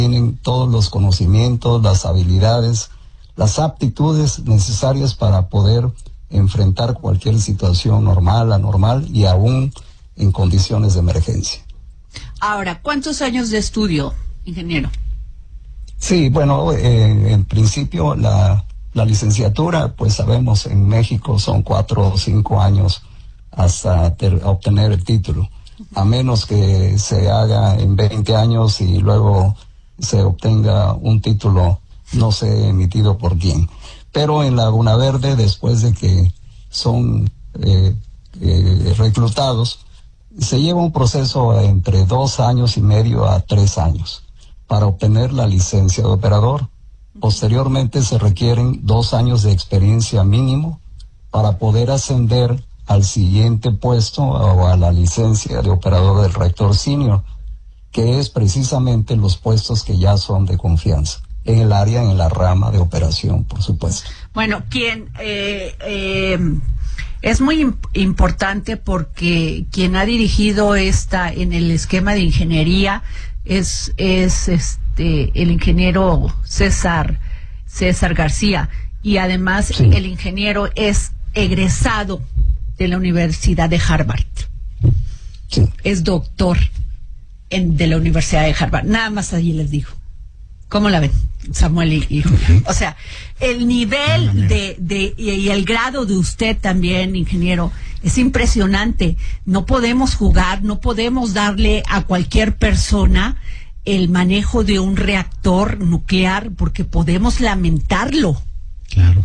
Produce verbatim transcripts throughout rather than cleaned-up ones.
tienen todos los conocimientos, las habilidades, las aptitudes necesarias para poder enfrentar cualquier situación normal, anormal y aún en condiciones de emergencia. Ahora, ¿cuántos años de estudio, ingeniero? Sí, bueno, eh, en principio la, la licenciatura, pues sabemos en México son cuatro o cinco años hasta ter, obtener el título, a menos que se haga en veinte años y luego se obtenga un título, no sé, emitido por quién. Pero en Laguna Verde, después de que son eh, eh, reclutados, se lleva un proceso entre dos años y medio a tres años para obtener la licencia de operador. Posteriormente se requieren dos años de experiencia mínimo para poder ascender al siguiente puesto o a la licencia de operador del reactor senior, que es precisamente los puestos que ya son de confianza, en el área, en la rama de operación, por supuesto. Bueno, quien eh, eh, es muy imp- importante porque quien ha dirigido esta en el esquema de ingeniería es es este el ingeniero César César García, y además sí, el ingeniero es egresado de la Universidad de Harvard. Sí. Es doctor en, de la Universidad de Harvard. Nada más allí les digo. ¿Cómo la ven, Samuel y, y Julia? O sea, el nivel de, de y, y el grado de usted también, ingeniero, es impresionante. No podemos jugar, no podemos darle a cualquier persona el manejo de un reactor nuclear porque podemos lamentarlo. Claro.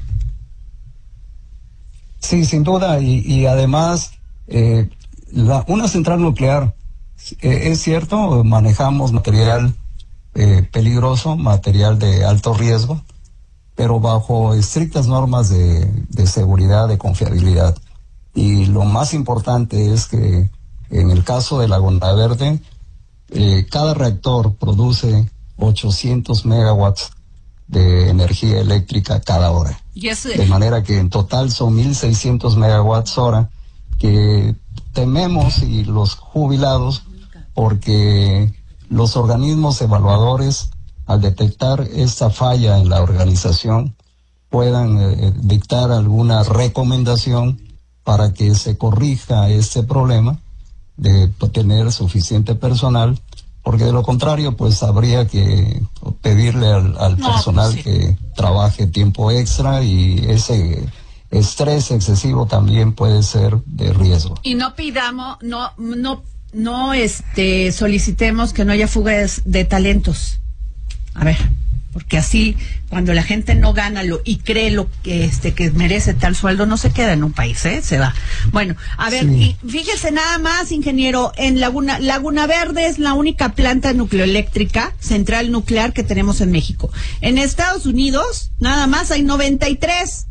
Sí, sin duda, y, y además, eh, la, una central nuclear, eh, es cierto, manejamos material eh, peligroso, material de alto riesgo, pero bajo estrictas normas de, de seguridad, de confiabilidad. Y lo más importante es que en el caso de Laguna Verde, eh, cada reactor produce ochocientos megawatts de energía eléctrica cada hora. Yes. De manera que en total son mil seiscientos megawatts hora que tememos, y los jubilados, porque los organismos evaluadores, al detectar esta falla en la organización, puedan eh, dictar alguna recomendación para que se corrija este problema de tener suficiente personal, porque de lo contrario pues habría que pedirle al, al no, personal pues sí. que trabaje tiempo extra, y ese estrés excesivo también puede ser de riesgo. Y no pidamos, no, no, no este solicitemos que no haya fugas de talentos. A ver, porque así cuando la gente no gana lo y cree lo que este que merece tal sueldo, no se queda en un país, ¿eh? Se va. Bueno, a ver, sí. y fíjese nada más, ingeniero, en Laguna Laguna Verde es la única planta nucleoeléctrica central nuclear que tenemos en México. En Estados Unidos nada más hay noventa y tres.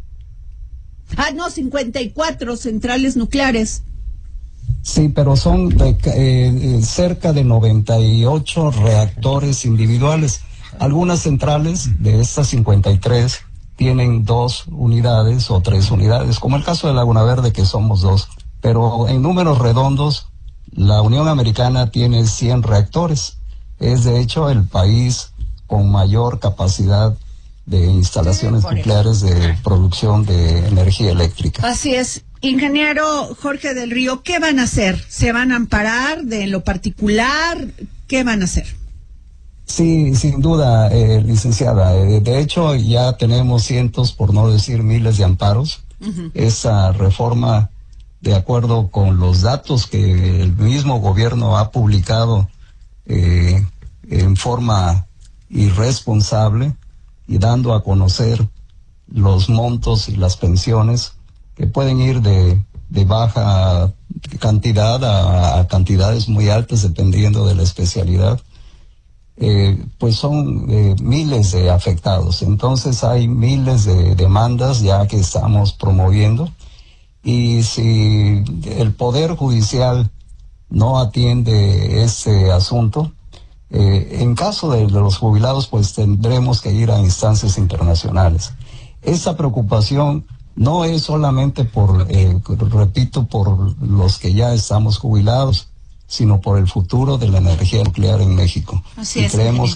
Ah, no, cincuenta y cuatro centrales nucleares. Sí, pero son de, eh, cerca de noventa y ocho reactores individuales. Algunas centrales de estas cincuenta y tres tienen dos unidades o tres unidades, como el caso de Laguna Verde, que somos dos. Pero en números redondos, la Unión Americana tiene cien reactores. Es de hecho el país con mayor capacidad de instalaciones sí, nucleares de producción de energía eléctrica. Así es. Ingeniero Jorge del Río, ¿qué van a hacer? ¿Se van a amparar de lo particular? ¿Qué van a hacer? Sí, sin duda, eh, licenciada. Eh, de hecho, ya tenemos cientos, por no decir miles de amparos. Uh-huh. Esa reforma, de acuerdo con los datos que el mismo gobierno ha publicado eh, en forma irresponsable y dando a conocer los montos y las pensiones que pueden ir de, de baja cantidad a, a cantidades muy altas dependiendo de la especialidad. Eh, pues son eh, miles de afectados. Entonces hay miles de demandas ya que estamos promoviendo, y si el Poder Judicial no atiende ese asunto, eh, en caso de los jubilados pues tendremos que ir a instancias internacionales. Esa preocupación no es solamente por, eh, repito, por los que ya estamos jubilados, sino por el futuro de la energía nuclear en México. Así y es, creemos